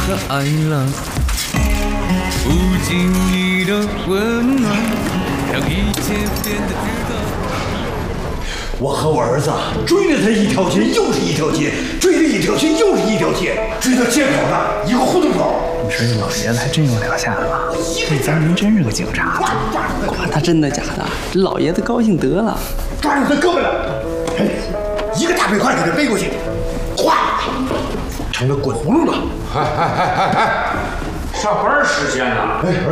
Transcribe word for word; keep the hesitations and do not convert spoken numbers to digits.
和爱了。不经意的温暖，让一切变得值得。 我和我儿子追了他一条街又是一条街，追了一条街又是一条街，追到街口那一个胡同口。 你说这老爷子还真有两下子，这咱您真是个警察。 管他真的假的，这老爷子高兴得了， 抓住他胳膊了，哎，一个大背块给他背过去，咵，成了滚葫芦了。 哎哎哎哎哎，上班时间呢？ 哎。